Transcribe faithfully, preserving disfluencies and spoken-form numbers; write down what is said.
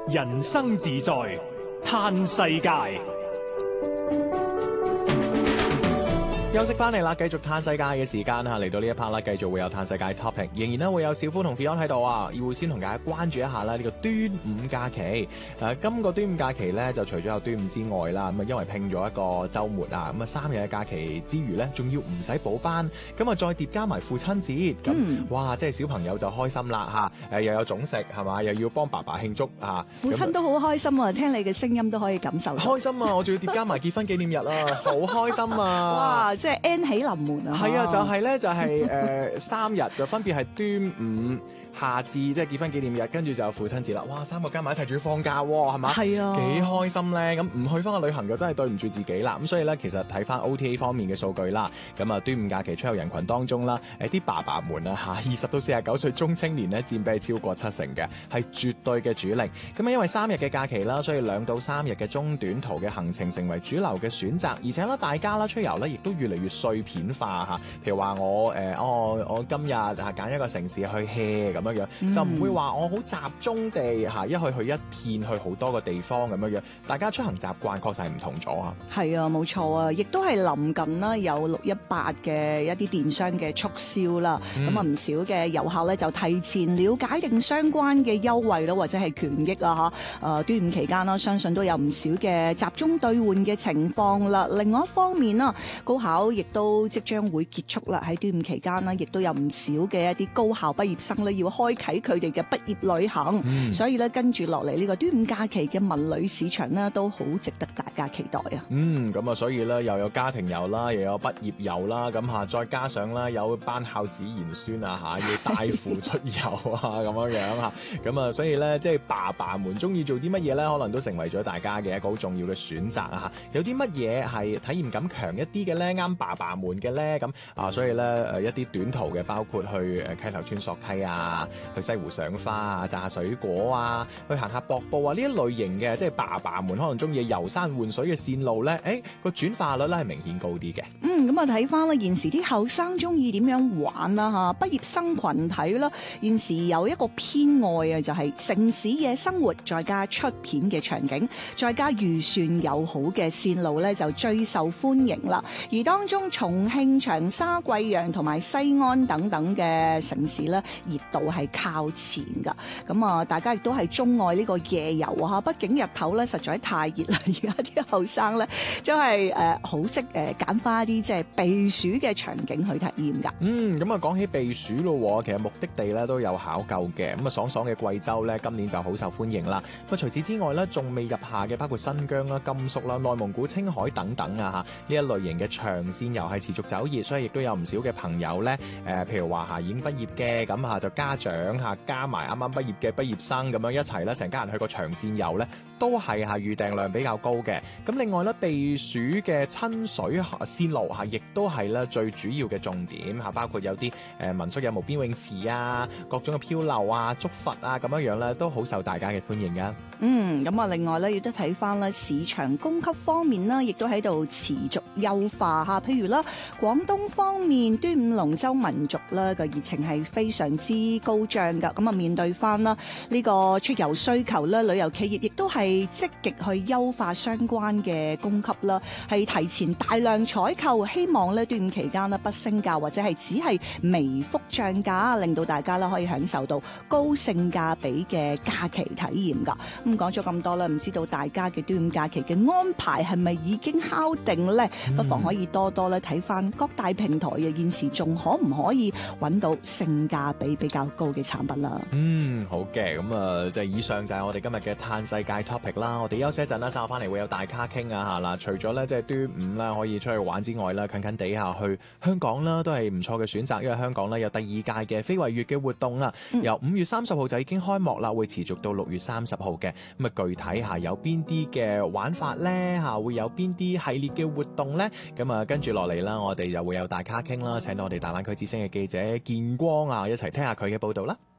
人生自在，嘆世界。 休息翻嚟啦，繼續嘆世界嘅時間嚇，嚟到呢一 part 啦，繼續會有嘆世界 topic，仍然咧會有小夫同 Fion 喺度啊，要先同大家關注一下啦呢個端午假期。誒、呃，今個端午假期咧就除咗有端午之外啦，咁啊因為拼咗一個週末啊，咁啊三日嘅假期之餘咧，仲要唔使補班，咁啊再疊加埋父親節，咁、嗯、哇，即係小朋友就開心啦嚇，誒又有粽食係嘛，又要幫爸爸慶祝啊， 父親都好開心啊，聽你嘅聲音都可以感受到。 開心啊！我仲要疊加埋結婚紀念日啊，好開心啊！ 哇！即係 N 喜臨門啊！ 係啊，就係、是、咧，就係、是、誒、呃、三日就分別係端午、夏至，即係結婚紀念日，跟住就有父親節啦。哇，三個加埋一齊仲要放假喎，係嘛？係啊，幾開心咧！咁唔去翻個旅行就真係對唔住自己啦。咁所以咧，其實睇翻 O T A 方面嘅數據啦，咁啊端午假期出遊人群當中啦，誒啲爸爸們啊嚇，二十到四十九歲中青年咧佔比係超過七成嘅，係絕對嘅主力。咁啊因為三日嘅假期啦，所以兩到三日嘅中短途嘅行程成為主流嘅選擇，而且咧大家啦出遊咧亦都越嚟越碎片化嚇。譬如話我誒、呃、哦我今日啊揀一個城市去 hea 咁樣樣，嗯、就唔會話我好集中地嚇一去去一片去好多個地方咁樣樣。大家出行習慣確實係唔同咗啊。係啊，冇錯啊，亦都係臨近啦，有六一八嘅一啲電商嘅促銷啦。咁啊唔少嘅遊客咧就提前了解定相關嘅優惠啦，或者係權益啊嚇。誒、呃、端午期間啦，相信都有唔少嘅集中兌換嘅情況啦。另外一方面啦，高考亦都即將會結束啦。喺端午期間啦，亦都有唔少嘅一啲高校畢業生咧要開啟佢哋嘅畢業旅行。嗯、所以咧跟住落嚟呢個端午假期嘅文旅市場呢，都好值得大家期待啊！ 嗯，咁啊，所以咧又有家庭遊啦，又有畢業遊啦，咁嚇再加上啦有班孝子賢孫啊嚇，要帶父出遊啊咁樣樣嚇，咁啊，所以咧即係爸爸們中意做啲乜嘢咧，可能都成為咗大家嘅一個好重要嘅選擇啊嚇。有啲乜嘢係體驗感強一啲嘅咧，啱爸爸們嘅咧，咁啊，所以咧誒一啲短途嘅，包括去誒溪頭村索溪啊，去西湖賞花啊，摘下水果啊，去行下瀑布啊，呢一類型嘅即係爸爸們可能中意遊山玩水嘅線路咧，誒個轉化率咧係明顯高啲嘅。 嗯，咁啊睇翻咧現時啲後生中意點樣玩啦嚇，畢業生群體啦，現時有一個偏愛啊，就係城市嘅生活再加出片嘅場景，再加預算友好嘅線路咧，就最受歡迎啦。而當中重慶、長沙、貴陽同埋西安等等嘅城市咧，熱度係靠前噶。咁啊，大家亦都係鍾愛呢個夜遊啊！畢竟日頭咧實在太熱啦，而家啲後生咧真係誒好識誒揀翻一啲即係避暑嘅場景去體驗噶。 嗯，咁啊講起避暑咯，其實目的地咧都有考究嘅。咁啊爽爽嘅貴州咧，今年就好受歡迎啦。咁啊除此之外咧，仲未入夏嘅包括新疆啦、甘肅啦、內蒙古、青海等等啊嚇，呢一類型嘅長線遊係持續走熱，所以亦都有唔少嘅朋友咧誒、呃，譬如話嚇已經畢業嘅，咁嚇就家長嚇加埋啱啱畢業嘅畢業生咁樣一齊咧，成家人去個長線遊咧，都係嚇預訂量比較高嘅。咁另外咧，避暑嘅親水線路嚇，亦都係咧最主要嘅重點嚇，包括有啲誒民宿有無邊泳池啊，各種嘅漂流啊、竹筏啊咁樣樣咧，都好受大家嘅歡迎噶。 嗯，咁啊，另外咧，亦都睇翻咧市場供給方面啦，亦都喺度持續優化嚇。譬如啦，廣東方面端午龍舟民族咧個熱情係非常之高漲噶。咁啊，面對翻啦呢個出遊需求咧，旅遊企業亦都係積極去優化相關嘅供給啦，係提前大量採購，希望咧端午期間咧不升價或者係只係微幅漲價，令到大家咧可以享受到高性價比嘅假期體驗噶。咁講咗咁多啦，唔知道大家嘅端午假期嘅安排係咪已經敲定咧？嗯、不妨可以多多咧睇翻各大平台嘅現時仲可唔可以揾到性價比比較高嘅產品啦？ 嗯，好嘅，咁啊，就係以上就係我哋今日嘅嘆世界 topic 啦。我哋休息一陣啦，稍後翻嚟會有大咖傾啊嚇啦。除咗咧即係端午啦，可以出去玩之外啦，近近地下去香港啦，都係唔錯嘅選擇。因為香港咧有第二屆嘅非遺月嘅活動啦，嗯、由五月三十號就已經開幕啦，會持續到六月三十號嘅。咁啊，具體下有邊啲嘅玩法咧嚇，會有邊啲系列嘅活動咧？咁啊，跟住落嚟啦，我哋就會有大咖傾啦，請到我哋大灣區之聲嘅記者建光啊，一齊聽下佢嘅報導啦。